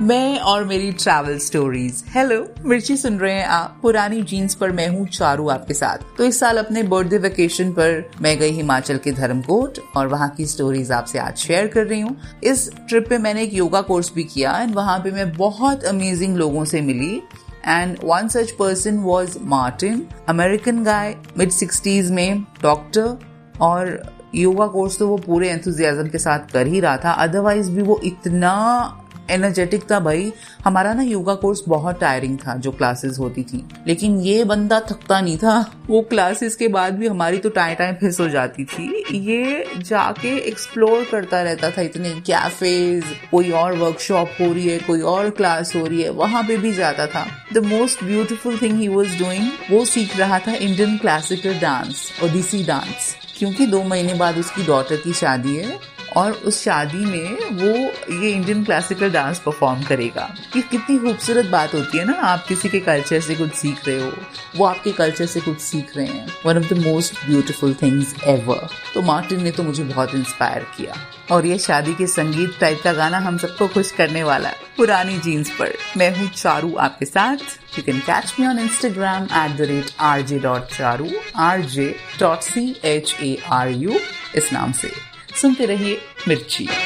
मैं और मेरी ट्रैवल स्टोरीज। हेलो, मिर्ची सुन रहे हैं आप। पुरानी जीन्स पर मैं हूँ चारू आपके साथ। तो इस साल अपने बर्थडे वेकेशन पर मैं गई हिमाचल के धर्मकोट और वहाँ की स्टोरीज आपसे आज शेयर कर रही हूँ। इस ट्रिप पे मैंने एक योगा कोर्स भी किया एंड वहाँ पे मैं बहुत अमेजिंग लोगों से मिली। And one such person was Martin, American guy, mid-60s में, डॉक्टर। और योगा कोर्स तो वो पूरे एंथुजियाज्म के साथ कर ही रहा था, अदरवाइज भी वो इतना एनर्जेटिक था भाई। हमारा ना योगा कोर्स बहुत टायरिंग था जो क्लासेस होती थी, लेकिन ये बंदा थकता नहीं था। वो क्लासेस के बाद भी हमारी तो टाइम फिस हो जाती थी। ये जाके एक्सप्लोर करता रहता था इतने कैफेज, कोई और वर्कशॉप हो रही है, कोई और क्लास हो रही है, वहां पे भी जाता था। The most beautiful thing he was doing, वो सीख रहा था Indian classical dance, Odissi dance, क्योंकि 2 महीने बाद उसकी डॉटर की शादी है और उस शादी में वो ये इंडियन क्लासिकल डांस परफॉर्म करेगा। ये कितनी खूबसूरत बात होती है ना, आप किसी के कल्चर से कुछ सीख रहे हो, वो आपके कल्चर से कुछ सीख रहे हैं। One of the most beautiful things ever. तो मार्टिन ने तो मुझे बहुत इंस्पायर किया और ये शादी के संगीत टाइप का गाना हम सबको खुश करने वाला है। पुरानी जीन्स पर मैं हूँ चारू आपके साथ। You can catch me on Instagram @rj.charu, rj.charu इस नाम से। सुनते रहिए मिर्ची।